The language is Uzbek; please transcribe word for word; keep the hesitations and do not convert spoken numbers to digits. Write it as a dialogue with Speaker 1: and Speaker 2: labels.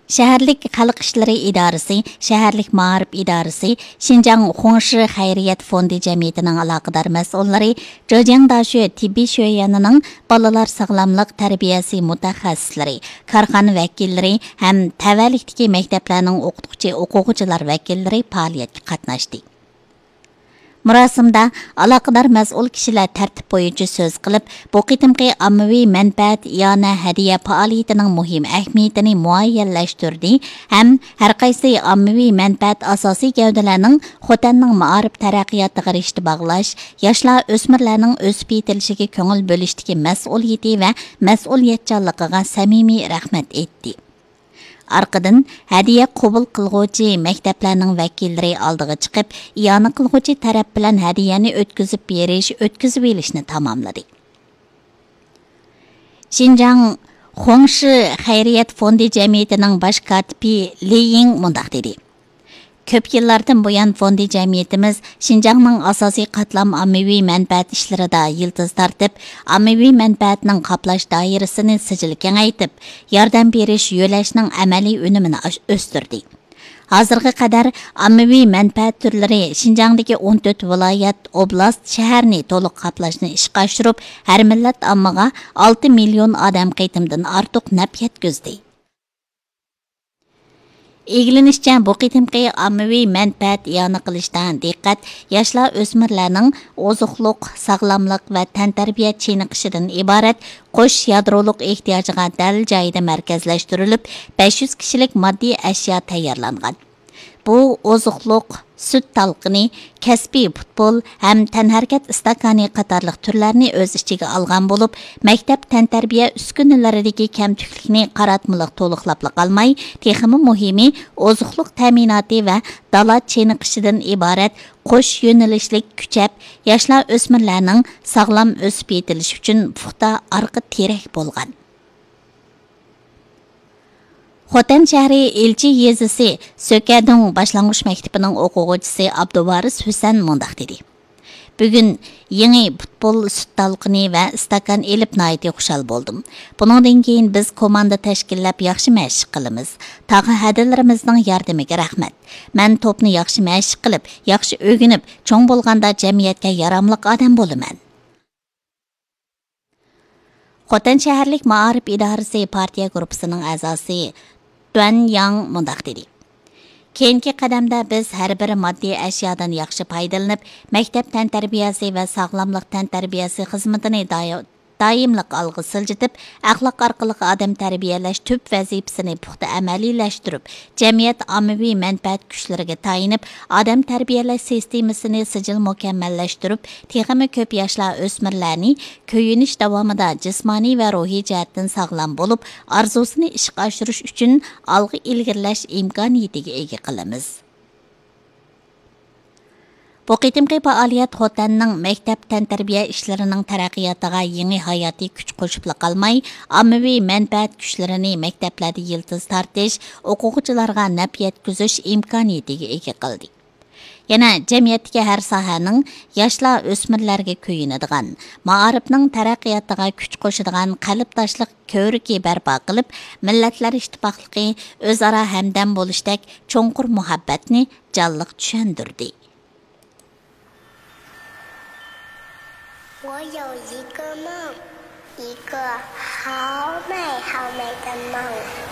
Speaker 1: Şəhərlik Xalq İşləri İdarəsi, Şəhərlik Maarif İdarəsi, Şinjan Xongshi Xayriyat Fondi Cəmiyyətinin əlaqədar məsulları, Zhejiang Daşu Tibbi Şöyanının balalar sağlamlıq tərbiyəsi mütəxəssisləri, karxana vəkilləri, həm təvəllüddəki məktəblərinin oxutucu, oxucular vəkilləri fəaliyyətə qatnaşdı. Murasimda aloqador mas'ul kishilar tartib bo'yicha so'z qilib, bu qitimqi ommaviy manfaat yana hadiya faoliyatining muhim ahamiyatini muayyanlashtirdi ham har qaysi ommaviy manfaat asosiy gavdalarning xotanning ma'arif taraqqiyotiga rishta bog'lash, yoshlar o'smirlarning o'sib yetilishiga ko'ngil bo'lishdagi mas'uliyati va mas'uliyatchanligiga samimiy rahmat etdi. Arqadan hadiya qabul qilguvchi maktablarning vakillari oldiga chiqib, iyona qilguvchi taraf bilan hadiyani o'tkazib berish, o'tkazib olishni tamomladi. Xinjiang Xongshi Xayriyat Fondi Cəmiyyətinin baş katibi Li Ying mundaq dedi. Köp yıllardan buyan fondi cəmiyyətimiz Şinjanның asasi qatlam ammaviy manfaat işlərində yıldız tartib, ammaviy mənfaatның qaplash dairəsini sicil kengaytib, yardım beriş yo'lashning amaliy unumini o'stirdi. Hozirga qadar ammaviy manfaat turlari Şinjandagi o'n to'rt viloyat, oblast, shaharni to'liq qaplashni ishga oshirib, har millat ommaga olti million odam qaytimdan ortiq naf yetkazdi. Egilinishcha bu qitimqi ommaviy manfaat iyona qilishdan diqqat yoshlar o'smirlarning ozuqliq, sog'lomlik va tantarbiya chiniqishidan iborat qo'sh yadroliq ehtiyojiga dal joyida markazlashtirilib, besh yuz kishilik moddiy ashyo tayyorlangan. Bu ozuqliq, süt talqini, kasbiy futbol ham tanharakat istakani qatorliq turlarni o'z ichiga olgan bo'lib, maktab tantarbiya uskunalaridagi kamtuklikni qaratmiliq to'liqlab qolmay, texmi muhimi ozuqliq ta'minoti va dala cheniqishidan iborat qo'sh yo'nalishlik kuchab, yoshlar o'smirlarning sog'lom o'sib yetilishi uchun puxta orqa terak bo'lgan. Xotan shahri Elchi yezisi Sökadong boshlang'ich maktabining o'quvchisi Abduvaris Husan mundaq dedi. Bugun yangi futbol sut talqini va stakan elib nayti xushal bo'ldim. Bundan keyin biz komanda tashkillab yaxshi mashq qilamiz. Tag'i hadillarimizning yordamiga rahmat. Men to'pni yaxshi mashq qilib, yaxshi o'rganib, cho'ng bo'lganda jamiyatga yaramli odam bo'laman. Xotan shaharlik Maarif idorasi partiya guruhining a'zosi Duan Yang mundaq dedi. Keyingi qadamda biz har bir moddiy ashyodan yaxshi foydalanib, maktab tantarbiyasi va sog'lomlik tantarbiyasi xizmatini doimliq olg'a siljitib, axloq orqali odam tarbiyalash tub vazifasini puxta amaliylashtirib, jamiyat ommaviy manfaat kuchlariga tayinib, odam tarbiyalash sistemasini sijil mukammallashtirib, texmi ko'p yoshlar o'smirlarni ko'yinish davomida jismoniy va ruhiy jihatdan sog'lom bo'lib, orzusini ishga oshirish uchun olg'a ilgirlash imkoniyatiga ega qilamiz. Bu qitimqi faoliyat Xotanning maktab tantarbiya ishlarining taraqqiyotiga yangi hayotiy kuch qo'shib qolmay, ommaviy manfaat kuchlarini maktablarda yildiz tartish, o'quvchilarga naf yetkazish imkoniyatiga ega qildi. Yana jamiyatdagi har sohaning yoshlar o'smirlarga ko'yinadigan, ma'arifning taraqqiyotiga kuch qo'shadigan qalbdoshlik ko'riki barpo qilib, millatlar ittifoqligi, o'zaro hamdam bo'lishdek cho'nqur muhabbatni jonliq tushundirdi.
Speaker 2: 我有一个梦，一个好美好美的梦。